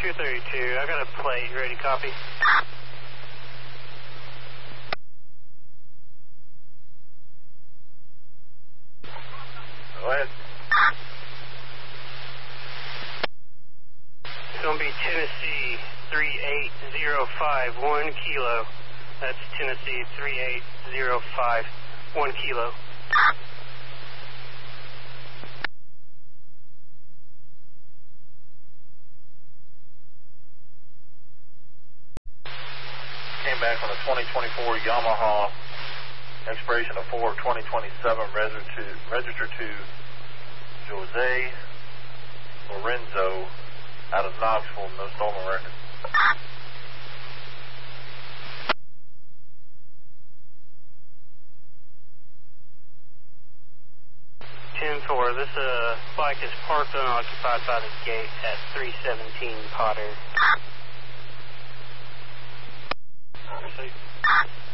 232, I got a plate, ready, copy? Go ahead. It's going to be Tennessee 38051 kilo. That's Tennessee 38051 kilo. Came back on a 2024 Yamaha, expiration of 4/2027, registered to Jose Lorenzo out of Knoxville, no stolen record. 10-4, this bike is parked unoccupied by the gate at 317 Potter. Receive.